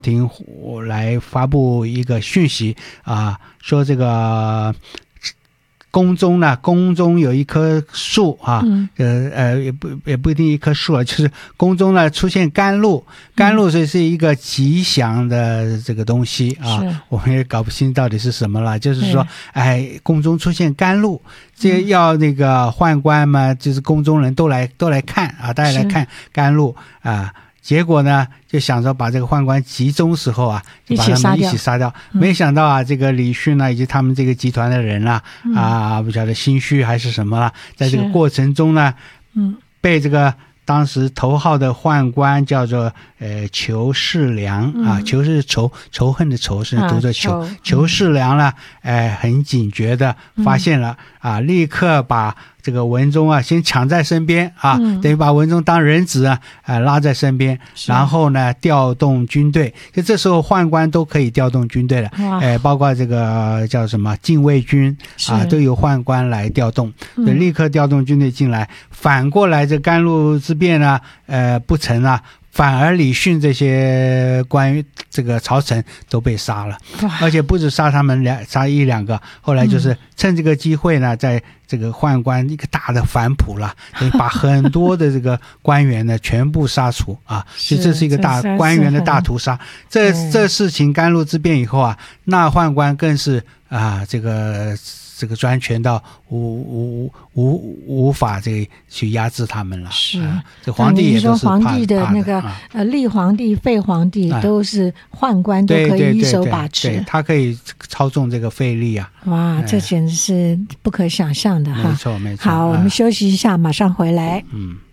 庭来发布一个讯息啊，说这个宫中有一棵树啊，也不一定一棵树了，就是宫中呢出现甘露，甘露是一个吉祥的这个东西啊，我们也搞不清到底是什么了，就是说，宫中出现甘露，这要那个宦官嘛，就是宫中人都来看啊，大家来看甘露啊。结果呢，就想着把这个宦官集中时候啊，就把他们一起杀掉。没想到啊，这个李训呢，以及他们这个集团的人啊，不晓得心虚还是什么了，在这个过程中呢，被这个当时头号的宦官叫做裘世良啊，裘是仇恨的仇，是读着裘世良呢，很警觉的发现了啊，立刻把这个文宗啊先抢在身边啊，等于把文宗当人质啊，拉在身边，然后呢调动军队，就这时候宦官都可以调动军队了，包括这个叫什么禁卫军啊，都由宦官来调动，就立刻调动军队进来。反过来这甘露之变呢，不成啊。反而李训这些这个朝臣都被杀了，而且不止杀他们杀一两个，后来就是趁这个机会呢，在这个宦官一个大的反扑了，把很多的这个官员呢全部杀除啊，所以这是一个大官员的大屠杀。这事情甘露之变以后啊，那宦官更是啊这个专权到无法去压制他们了。是，这皇帝也都是皇帝的那个立皇帝、废皇帝都是宦官都可以一手把持， 对，他可以操纵这个废立啊。 哇，这简直是不可想象的哈！ 没错没错。 好，我们休息一下，马上回来。 嗯。